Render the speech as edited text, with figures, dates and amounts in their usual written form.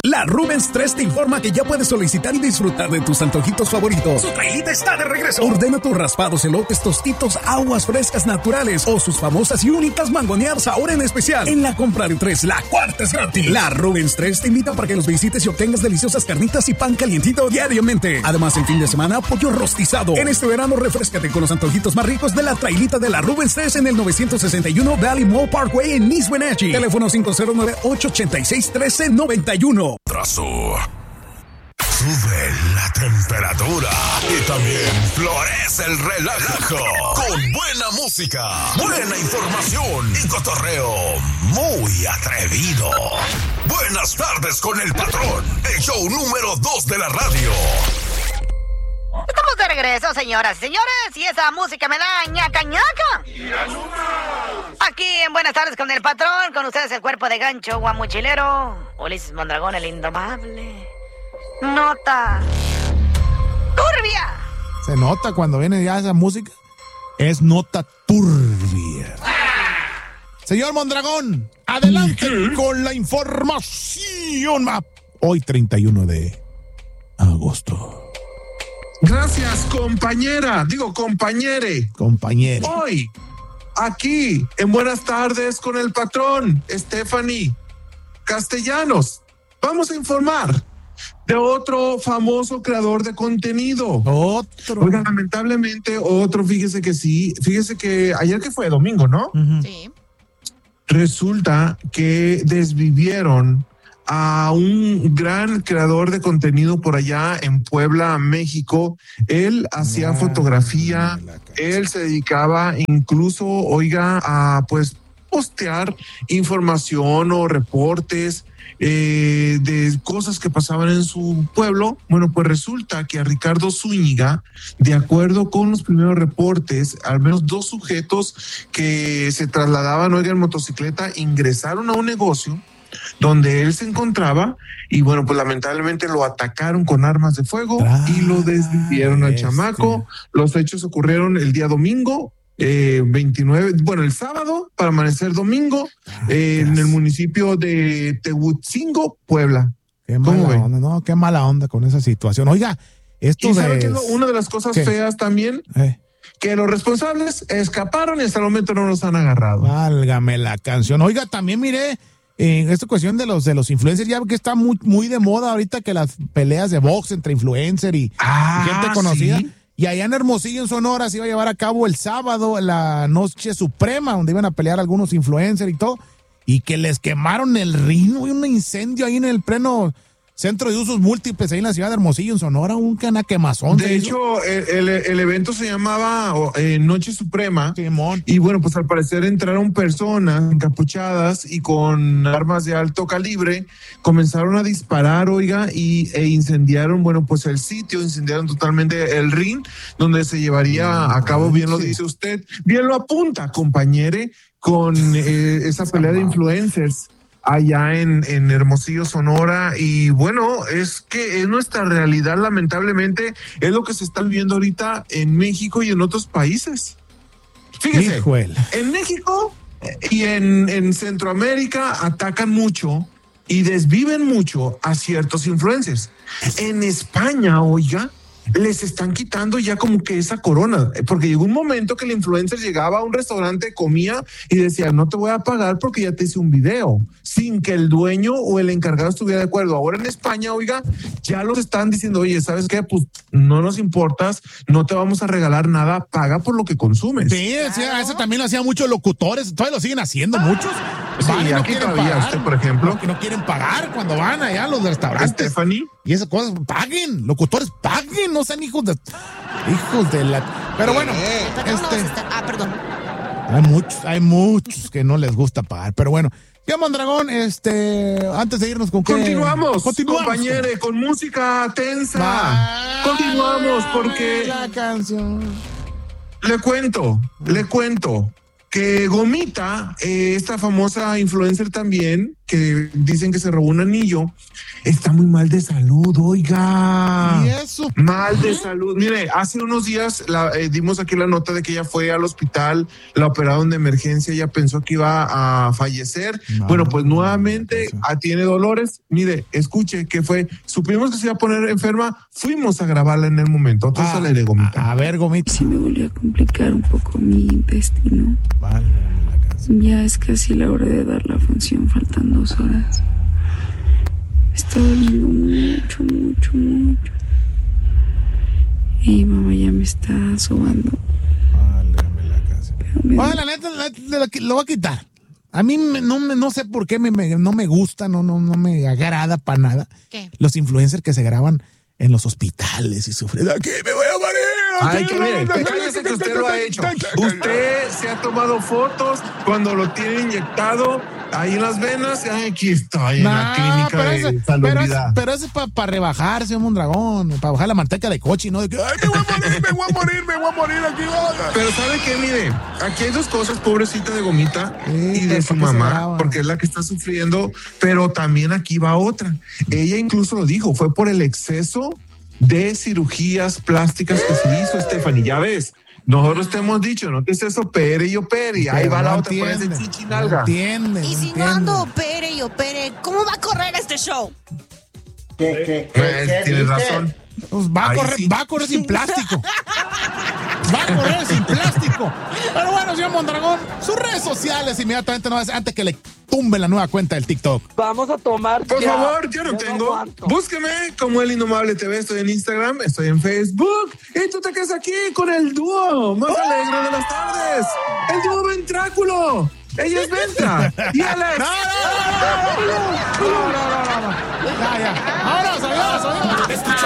La Rubens 3 te informa que ya puedes solicitar y disfrutar de tus antojitos favoritos. Su trailita está de regreso. Ordena tus raspados, elotes, tostitos, aguas frescas naturales o sus famosas y únicas mangoneadas ahora en especial. En la compra de 3, la cuarta es gratis. La Rubens 3 te invita para que los visites y obtengas deliciosas carnitas y pan calientito diariamente. Además, el fin de semana, pollo rostizado. En este verano, refréscate con los antojitos más ricos de la trailita de la Rubens 3 en el 961 Valley Mall Parkway en East Wenatchee. Teléfono 509-886-1391. Trazo. Sube la temperatura y también florece el relajo con buena música, buena información y cotorreo muy atrevido. Buenas tardes con el patrón, el show número 2 de la radio. Estamos de regreso, señoras y señores, y esa música me da ñaca ñaca. Aquí en Buenas tardes con el patrón, con ustedes el cuerpo de gancho guamuchilero, Ulises Mondragón, el indomable. Nota turbia. Se nota cuando viene ya esa música. Es nota turbia. Señor Mondragón, adelante con la información. Hoy 31 de agosto. Gracias, compañera. Digo, compañere. Compañere. Hoy, aquí, en Buenas tardes con el patrón, Stephanie Castellanos, vamos a informar de otro famoso creador de contenido. Otro. Oiga, lamentablemente, otro, fíjese que ayer que fue domingo, ¿no? Uh-huh. Sí. Resulta que desvivieron a un gran creador de contenido por allá en Puebla, México. Él hacía fotografía, él se dedicaba incluso, oiga, a pues postear información o reportes de cosas que pasaban en su pueblo. Bueno, pues resulta que a Ricardo Zúñiga, de acuerdo con los primeros reportes, al menos 2 sujetos que se trasladaban, oiga, en motocicleta, ingresaron a un negocio donde él se encontraba y bueno, pues lamentablemente lo atacaron con armas de fuego y lo desvivieron al chamaco. Los hechos ocurrieron el día domingo, 29, bueno, el sábado para amanecer domingo, en el municipio de Tehuitzingo, Puebla. Qué mala onda, ¿no? Qué mala onda con esa situación. Oiga, esto ¿Y sabe qué es una de las cosas feas también? Que los responsables escaparon y hasta el momento no los han agarrado. Válgame la canción. Oiga, también miré en esta cuestión de los influencers, ya que está muy de moda ahorita que las peleas de box entre influencer y gente conocida. ¿Sí? Y allá en Hermosillo, en Sonora, se iba a llevar a cabo el sábado la Noche Suprema, donde iban a pelear algunos influencers y todo, y que les quemaron el ring, un incendio ahí en el pleno centro de usos múltiples, ahí en la ciudad de Hermosillo, en Sonora, un quemazón. De hecho, el evento se llamaba Noche Suprema. Simón. Y bueno, pues al parecer entraron personas encapuchadas y con armas de alto calibre, comenzaron a disparar, oiga, e incendiaron, bueno, pues el sitio, incendiaron totalmente el ring, donde se llevaría a cabo, bien lo dice usted, bien lo apunta, compañere, con esa pelea de influencers allá en Hermosillo, Sonora. Y bueno, es que es nuestra realidad, lamentablemente, es lo que se está viviendo ahorita en México y en otros países. Fíjese, en México y en Centroamérica atacan mucho y desviven mucho a ciertos influencers. En España, oiga, les están quitando ya como que esa corona, porque llegó un momento que el influencer llegaba a un restaurante, comía y decía, no te voy a pagar porque ya te hice un video, sin que el dueño o el encargado estuviera de acuerdo. Ahora en España, oiga, ya los están diciendo, oye, ¿sabes qué? Pues no nos importas, no te vamos a regalar nada, paga por lo que consumes. Sí, eso también lo hacían muchos locutores, todavía lo siguen haciendo muchos. Sí, aquí no quieren pagar, usted, por ejemplo. Que no quieren pagar cuando van allá a los restaurantes. Stephanie. Y esas cosas, paguen, locutores, paguen, no sean hijos de la... Pero bueno, perdón. Hay muchos que no les gusta pagar, pero bueno. Ya, Mondragón, antes de irnos con Continuamos, compañere, con música tensa. Continuamos porque... La canción. Le cuento que Gomita, esta famosa influencer también, que dicen que se robó un anillo, está muy mal de salud, oiga. ¿Y eso? Mal de salud. Mire, hace unos días dimos aquí la nota de que ella fue al hospital, la operaron de emergencia, ella pensó que iba a fallecer. Bueno, pues nuevamente tiene dolores. Mire, escuche que supimos que se iba a poner enferma, fuimos a grabarla en el momento. Entonces le de Gomita. A ver, Gomita. Sí me volvió a complicar un poco mi intestino. Vale, ya es casi la hora de dar la función, faltan 2 horas. Me está doliendo mucho, mucho, mucho. Y mamá ya me está sobando. Válgame la casa. Bueno, la neta, lo voy a quitar. A mí no sé por qué no me gusta, no me agrada para nada. ¿Qué? Los influencers que se graban en los hospitales y sufren. Aquí me voy a morir. Ay, que mire, cállese que usted lo ha hecho. Usted se ha tomado fotos cuando lo tiene inyectado ahí en las venas. Ay, aquí estoy en la clínica de salubridad. Pero eso es para rebajar, señor Mondragón, para bajar la manteca de coche, ¿no? De que, ay, me voy a morir aquí. Pero ¿sabe qué? Mire, aquí hay 2 cosas, pobrecita de Gomita y de su mamá, porque es la que está sufriendo, pero también aquí va otra. Ella incluso lo dijo, fue por el exceso de cirugías plásticas que se hizo, Stephanie, ya ves. Nosotros te hemos dicho, no te estés opere y opere. Y ahí va la otra, parece chichinalga. Entiende. Y si no ando opere y opere, ¿cómo va a correr este show? Tienes razón. Pues va a correr sin plástico. Va a correr sin plástico. Pero bueno, señor Mondragón, sus redes sociales inmediatamente, antes que le tumbe la nueva cuenta del TikTok. Vamos a tomar. Por favor, yo no tengo. Búsqueme como El Indomable TV. Estoy en Instagram, estoy en Facebook. Y tú te quedas aquí con el dúo más alegre de las tardes. El dúo Ventráculo. Ella es Venta. Y Alex. No. Ya. Ahora, adiós.